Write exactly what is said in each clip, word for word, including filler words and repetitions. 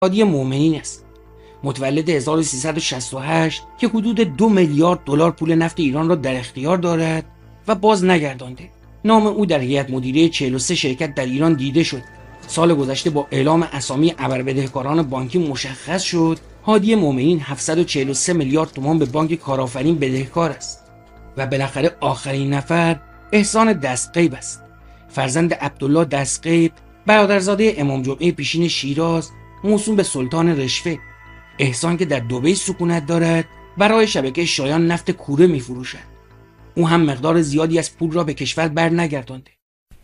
هادی مومنین است، متولد هزار و سیصد و شصت و هشت که حدود دو میلیارد دلار پول نفت ایران را در اختیار دارد و باز نگردانده. نام او در هیئت مدیره چهل و سه شرکت در ایران دیده شد. سال گذشته با اعلام اسامی ابربدهکاران بانکی مشخص شد هادی مومنین هفتصد و چهل و سه میلیارد تومان به بانک کارآفرین بدهکار است. و بالاخره آخرین نفر احسان دستغیب است، فرزند عبدالله دستغیب، برادرزاده امام جمعه پیشین شیراز، موسوم به سلطان رشوه. احسان که در دبی سکونت دارد برای شبکه شایان نفت کوره می فروشد. او هم مقدار زیادی از پول را به کشور بر نگردانده.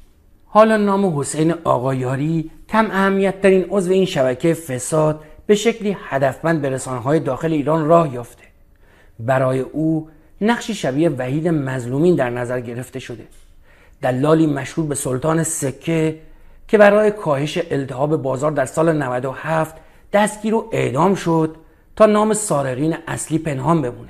حالا نام حسین آقایاری کم اهمیت ترین عضو این شبکه فساد به شکلی هدفمند به رسانه‌های داخل ایران راه یافته. برای او نقشی شبیه وحید مظلومین در نظر گرفته شده، دلالی مشهور به سلطان سکه که برای کاهش التهاب بازار در سال نود و هفت دستگیر و اعدام شد تا نام سارقین اصلی پنهان بمونه.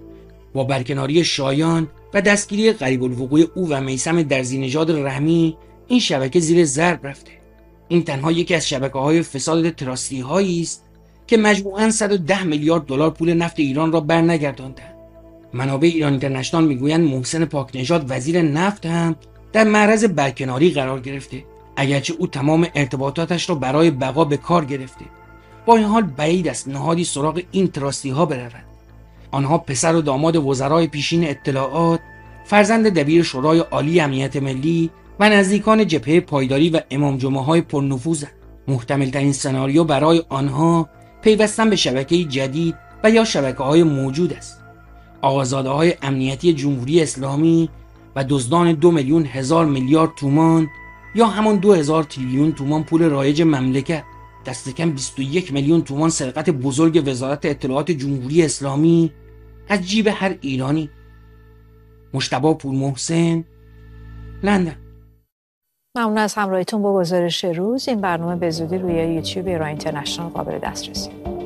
با برکناری شایان و دستگیری غریب الوقوع او و میثم درزی‌نژاد رحمی، این شبکه زیر ضرب رفته. این تنها یکی از شبکه‌های فساد تراستی هایی است که مجموعاً صد و ده میلیارد دلار پول نفت ایران را برنگرداندند. منابع ایران اینترنشنال میگویند محسن پاکنژاد وزیر نفت هم در معرض برکناری قرار گرفته، اگرچه او تمام ارتباطاتش را برای بقا به کار گرفته. با این حال بعید است نهادی سراغ این تراستی ها برود. آنها پسر و داماد وزرای پیشین اطلاعات، فرزند دبیر شورای عالی امنیت ملی و نزدیکان جبهه پایداری و امام جمعه های پرنفوذند. محتمل ترین سناریو برای آنها پیوستن به شبکه جدید و یا شبکه های موجود است. آقازاده های امنیتی جمهوری اسلامی و دزدان دو میلیون هزار میلیارد تومان یا همان دو هزار تریلیون تومان پول رایج مملکت، دست کم بیست و یک میلیون تومان سرقت بزرگ وزارت اطلاعات جمهوری اسلامی از جیب هر ایرانی. مجتبی پورمحسن، لندن. ممنون از همراهیتون با گزارش روز. این برنامه به زودی روی یوتیوب ایران اینترنشنال قابل دسترسی.